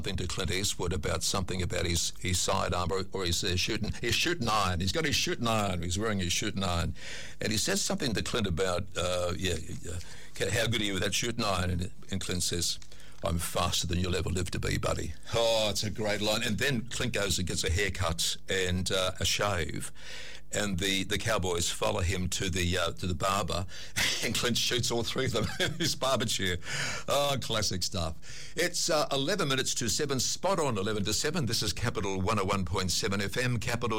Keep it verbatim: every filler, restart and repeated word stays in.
something to Clint Eastwood about something about his, his sidearm or, or his uh, shooting his shooting iron. He's got his shooting iron. He's wearing his shooting iron, and he says something to Clint about uh, yeah, uh, how good are you with that shooting iron? And, and Clint says, "I'm faster than you'll ever live to be, buddy." Oh, it's a great line. And then Clint goes and gets a haircut and uh, a shave, and the, the cowboys follow him to the uh, to the barber, and Clint shoots all three of them in his barber chair. Oh, classic stuff. It's uh, eleven minutes to seven, spot on eleven to seven. This is Capital one oh one point seven F M, Capital